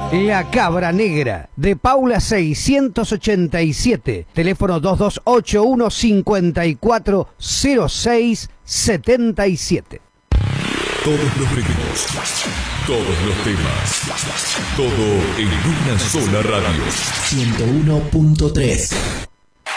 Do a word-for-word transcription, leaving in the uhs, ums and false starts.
La Cabra Negra, de Paula seiscientos ochenta y siete, teléfono dos dos ocho uno cinco cuatro cero seis siete siete. Todos los ritmos, todos los temas, todo en una sola radio. ciento uno punto tres.